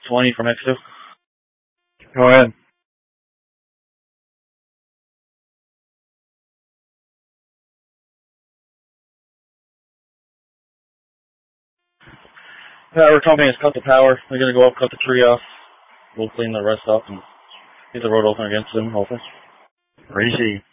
20 from X2. Go ahead. Power company has cut the power. They're going to go up, cut the tree off. We'll clean the rest up and get the road open against them, hopefully. Crazy.